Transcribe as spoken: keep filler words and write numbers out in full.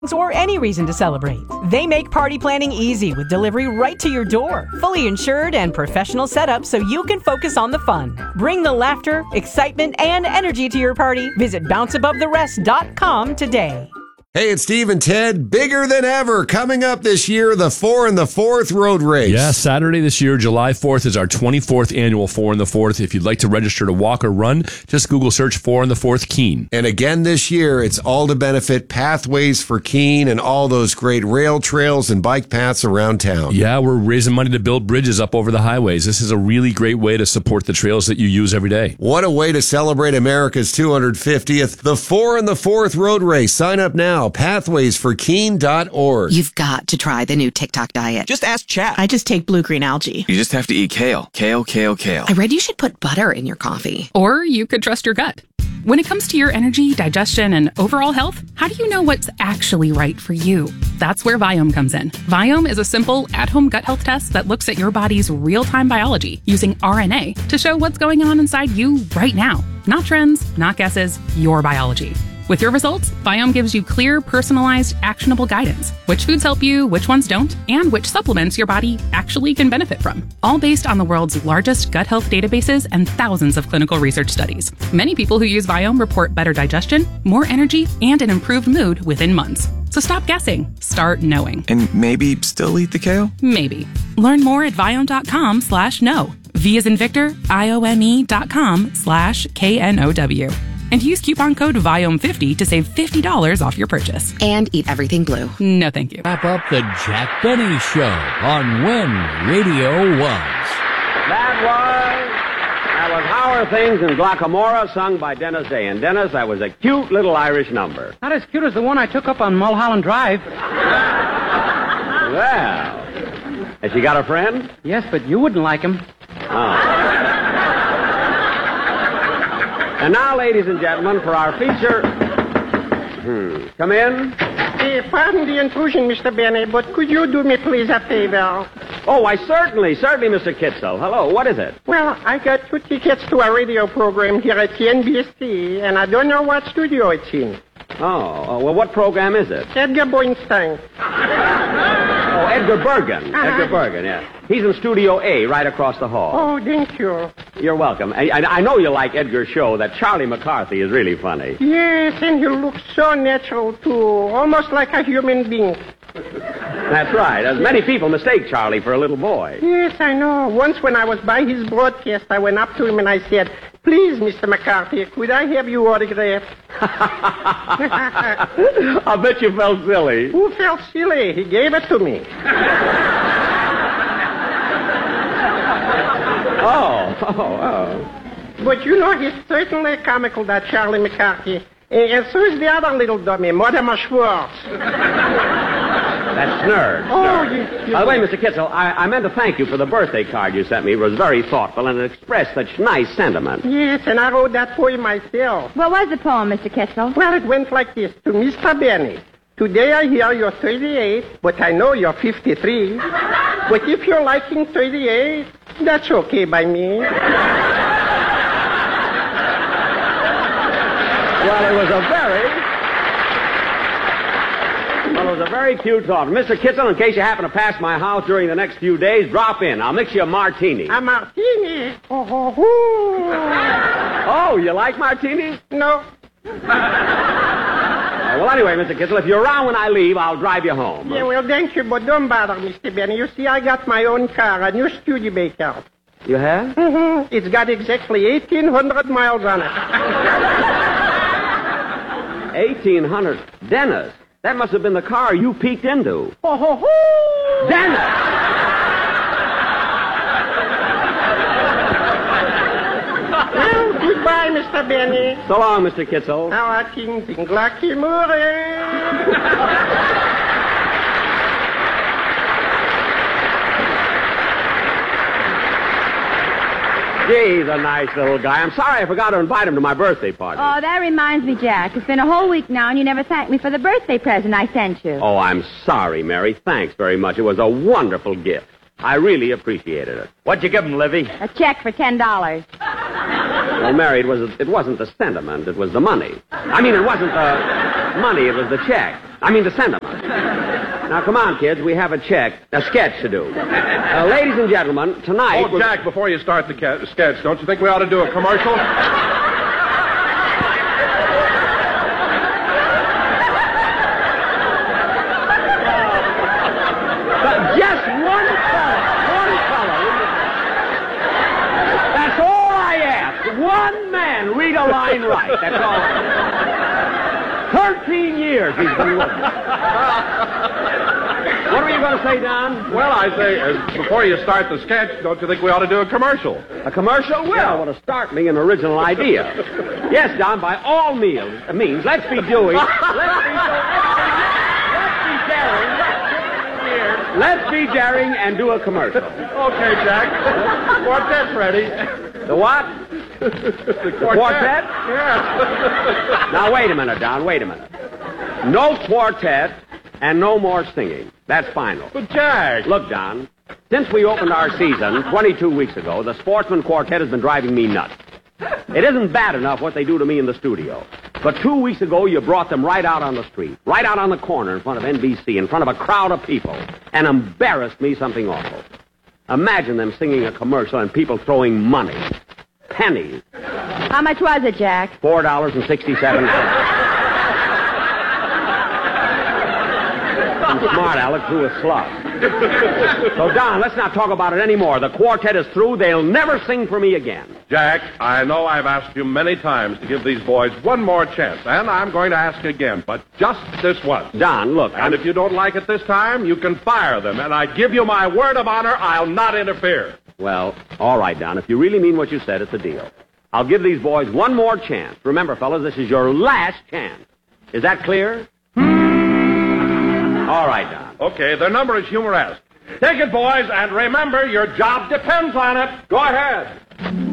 or any reason to celebrate. They make party planning easy with delivery right to your door. Fully insured and professional setup so you can focus on the fun. Bring the laughter, excitement, and energy to your party. Visit bounce above the rest dot com today. Hey, it's Steve and Ted. Bigger than ever. Coming up this year, the Four and the Fourth Road Race. Yeah, Saturday this year, July fourth, is our twenty-fourth annual Four and the Fourth. If you'd like to register to walk or run, just Google search Four and the Fourth Keene. And again this year, it's all to benefit Pathways for Keene and all those great rail trails and bike paths around town. Yeah, we're raising money to build bridges up over the highways. This is a really great way to support the trails that you use every day. What a way to celebrate America's two hundred fiftieth. The Four and the Fourth Road Race. Sign up now. Pathways for Keene dot org. You've got to try the new TikTok diet. Just ask chat. I just take blue-green algae. You just have to eat kale. Kale, kale, kale. I read you should put butter in your coffee. Or you could trust your gut. When it comes to your energy, digestion, and overall health, how do you know what's actually right for you? That's where Viome comes in. Viome is a simple, at-home gut health test that looks at your body's real-time biology using R N A to show what's going on inside you right now. Not trends, not guesses, your biology. With your results, Viome gives you clear, personalized, actionable guidance. Which foods help you, which ones don't, and which supplements your body actually can benefit from. All based on the world's largest gut health databases and thousands of clinical research studies. Many people who use Viome report better digestion, more energy, and an improved mood within months. So stop guessing. Start knowing. And maybe still eat the kale? Maybe. Learn more at Viome.com slash know. V as in Victor, I-O-M-E dot com slash K N O W. And use coupon code Viome fifty to save fifty dollars off your purchase. And eat everything blue. No, thank you. Wrap up the Jack Benny Show on When Radio Was. That was, that was How Are Things in Glockamora, sung by Dennis Day. And Dennis, that was a cute little Irish number. Not as cute as the one I took up on Mulholland Drive. Well, has she got a friend? Yes, but you wouldn't like him. Oh. And now, ladies and gentlemen, for our feature... Hmm. Come in. Uh, pardon the intrusion, Mister Benny, but could you do me, please, a favor? Oh, why, certainly, certainly, Mister Kitzel. Hello, what is it? Well, I got two tickets to a radio program here at N B C, and I don't know what studio it's in. Oh, oh well, what program is it? Edgar Borenstein. Oh, Edgar Bergen. Uh-huh. Edgar Bergen, yeah. He's in Studio A, right across the hall. Oh, thank you. You're welcome. I, I, I know you like Edgar's show. That Charlie McCarthy is really funny. Yes, and you look so natural, too. Almost like a human being. That's right. As many people mistake Charlie for a little boy. Yes, I know. Once when I was by his broadcast, I went up to him and I said, "Please, Mister McCarthy, could I have your autograph?" I bet you felt silly. Who felt silly? He gave it to me. Oh, oh, oh. But you know, he's certainly comical, that Charlie McCarthy. And so is the other little dummy, Mortimer Schwartz. That's Snurd. Oh, Snurd. you... you By the way, Mister Kitzel, I, I meant to thank you for the birthday card you sent me. It was very thoughtful, and it expressed such nice sentiment. Yes, and I wrote that for you myself. What was the poem, Mister Kitzel? Well, it went like this. To Mister Benny. Today I hear you're thirty-eight, but I know you're fifty-three. But if you're liking thirty-eight, that's okay by me. Well, it was a very... Well, it was a very cute thought. Mister Kitzel, in case you happen to pass my house during the next few days, drop in. I'll mix you a martini. A martini? Oh, oh, oh. Oh, you like martinis? No. Uh, well, anyway, Mister Kitzel, if you're around when I leave, I'll drive you home. Yeah, well, thank you, but don't bother, Mister Benny. You see, I got my own car, a new Studebaker. You have? Mm-hmm. It's got exactly eighteen hundred miles on it. eighteen hundred? Dennis, that must have been the car you peeked into. Oh, ho, ho. Dennis! Well, goodbye, Mister Benny. So long, Mister Kitzel. How are things in Glockamora? He's a nice little guy. I'm sorry I forgot to invite him to my birthday party. Oh, that reminds me, Jack. It's been a whole week now, and you never thanked me for the birthday present I sent you. Oh, I'm sorry, Mary. Thanks very much. It was a wonderful gift. I really appreciated it. What'd you give him, Livy? A check for ten dollars. Well, Mary, it was it wasn't the sentiment. It was the money. I mean, it wasn't the money. It was the check. I mean the sentiment. Now, come on, kids. We have a check, a sketch to do. Uh, ladies and gentlemen, tonight... Oh, Jack, before you start the ca- sketch, don't you think we ought to do a commercial? Just one color. One color. That's all I ask. One man read a line right. That's all. Thirteen years he's been with me. What were you going to say, Don? Well, I say, uh, before you start the sketch, don't you think we ought to do a commercial? A commercial? Well, what to start me an original idea. Yes, Don, by all meals, uh, means, let's be doing... let's be, let's be daring... Let's be daring and do a commercial. Okay, Jack. Quartet's ready. The what? the quartet. quartet? quartet? Yeah. Now, wait a minute, Don, wait a minute. No quartet and no more singing. That's final. But, Jack... Look, Don, since we opened our season twenty-two weeks ago, the Sportsman Quartet has been driving me nuts. It isn't bad enough what they do to me in the studio. But two weeks ago, you brought them right out on the street, right out on the corner in front of N B C, in front of a crowd of people, and embarrassed me something awful. Imagine them singing a commercial and people throwing money. Pennies. How much was it, Jack? Four dollars and sixty-seven cents. Some smart Alex threw a slug. So, Don, let's not talk about it anymore. The quartet is through. They'll never sing for me again. Jack, I know I've asked you many times to give these boys one more chance, and I'm going to ask again, but just this once. Don, look. And I'm... if you don't like it this time, you can fire them, and I give you my word of honor, I'll not interfere. Well, all right, Don. If you really mean what you said, it's a deal. I'll give these boys one more chance. Remember, fellas, this is your last chance. Is that clear? All right, Don. Okay, their number is humoresque. Take it, boys, and remember, your job depends on it. Go ahead.